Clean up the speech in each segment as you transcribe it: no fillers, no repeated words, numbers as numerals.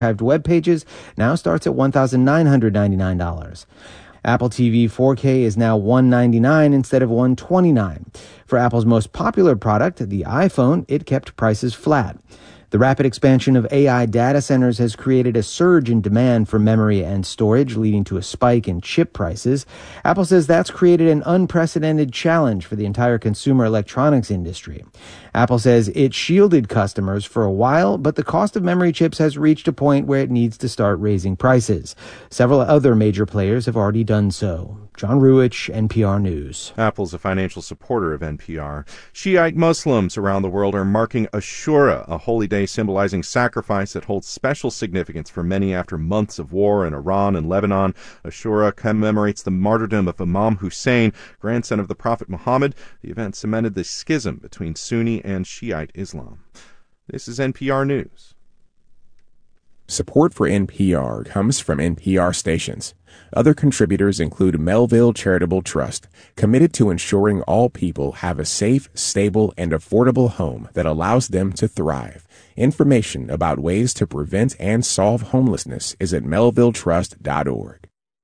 web pages now starts at $1,999. Apple TV 4K is now $199 instead of $129. For Apple's most popular product, the iPhone, it kept prices flat. The rapid expansion of AI data centers has created a surge in demand for memory and storage, leading to a spike in chip prices. Apple says that's created an unprecedented challenge for the entire consumer electronics industry. Apple says it shielded customers for a while, but the cost of memory chips has reached a point where it needs to start raising prices. Several other major players have already done so. John Ruwitch, NPR News. Apple's a financial supporter of NPR. Shiite Muslims around the world are marking Ashura, a holy day symbolizing sacrifice that holds special significance for many after months of war in Iran and Lebanon. Ashura commemorates the martyrdom of Imam Hussein, grandson of the Prophet Muhammad. The event cemented the schism between Sunni and Shiite Islam. This is NPR News. Support for NPR comes from NPR stations. Other contributors include Melville Charitable Trust, committed to ensuring all people have a safe, stable, and affordable home that allows them to thrive. Information about ways to prevent and solve homelessness is at melvilletrust.org.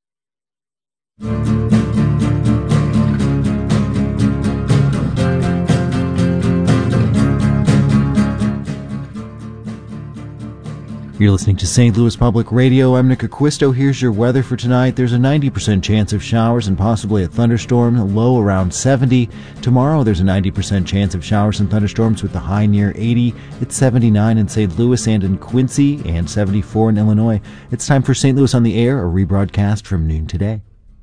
You're listening to St. Louis Public Radio. I'm Nick Acquisto. Here's your weather for tonight. There's a 90% chance of showers and possibly a thunderstorm, low around 70. Tomorrow, there's a 90% chance of showers and thunderstorms with the high near 80. It's 79 in St. Louis and in Quincy, and 74 in Illinois. It's time for St. Louis on the Air, a rebroadcast from noon today.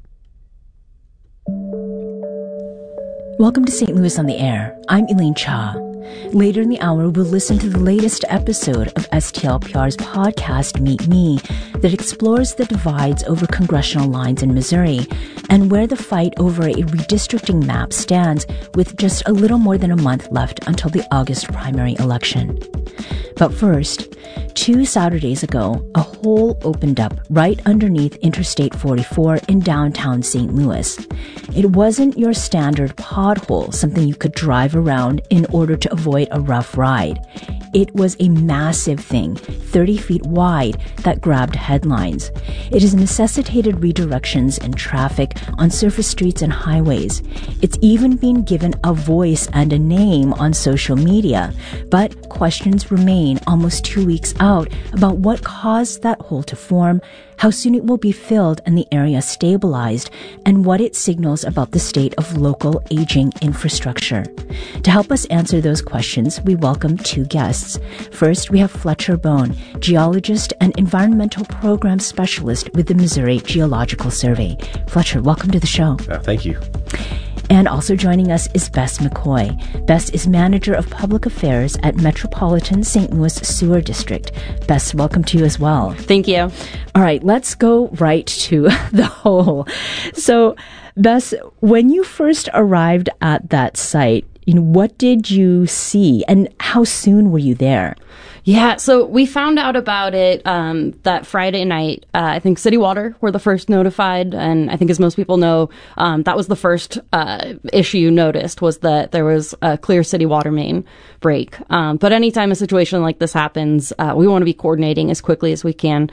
Welcome to St. Louis on the Air. I'm Elaine Cha. Later in the hour, we'll listen to the latest episode of STLPR's podcast, Meet Me, that explores the divides over congressional lines in Missouri and where the fight over a redistricting map stands with just a little more than a month left until the August primary election. But first, 2 Saturdays ago, a hole opened up right underneath Interstate 44 in downtown St. Louis. It wasn't your standard pothole, something you could drive around in order to avoid a rough ride. It was a massive thing, 30 feet wide, that grabbed headlines. It has necessitated redirections in traffic on surface streets and highways. It's even been given a voice and a name on social media. But questions remain almost 2 weeks out about what caused that hole to form, how soon it will be filled and the area stabilized, and what it signals about the state of local aging infrastructure. To help us answer those questions, we welcome 2 guests. First, we have Fletcher Bone, geologist and environmental program specialist with the Missouri Geological Survey. Fletcher, welcome to the show. Thank you. And also joining us is Bess McCoy. Bess is Manager of Public Affairs at Metropolitan St. Louis Sewer District. Bess, welcome to you as well. Thank you. All right, let's go right to the hole. So, Bess, when you first arrived at that site, what did you see and how soon were you there? Yeah, so we found out about it that Friday night. I think City Water were the first notified, and I think as most people know, that was the first issue noticed, was that there was a clear city water main break. But anytime a situation like this happens, we want to be coordinating as quickly as we can.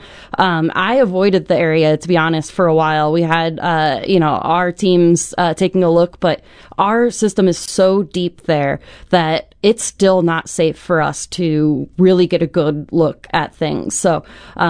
I avoided the area, to be honest, for a while. We had, our teams taking a look, but our system is so deep there that it's still not safe for us to really get a good look at things. So,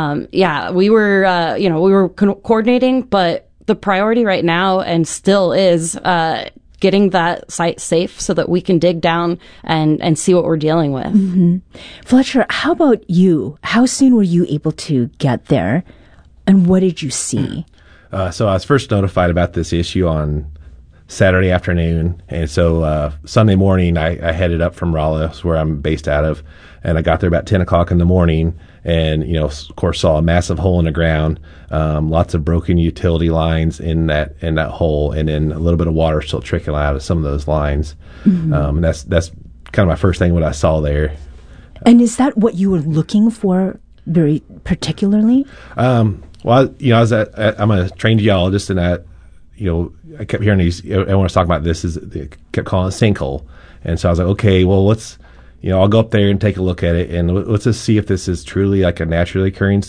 we were coordinating, but the priority right now and still is getting that site safe so that we can dig down and see what we're dealing with. Mm-hmm. Fletcher, how about you? How soon were you able to get there, and what did you see? So I was first notified about this issue on Saturday afternoon, and so Sunday morning I headed up from Rolla, where I'm based out of, and I got there about 10 o'clock in the morning, and of course saw a massive hole in the ground, lots of broken utility lines in that hole, and then a little bit of water still trickling out of some of those lines. Mm-hmm. And that's kind of my first thing what I saw there. And is that what you were looking for very particularly? I'm a trained geologist, and I kept hearing everyone was talking about this, they kept calling it sinkhole. And so I was like, okay, well, let's, I'll go up there and take a look at it, and let's just see if this is truly like a naturally occurring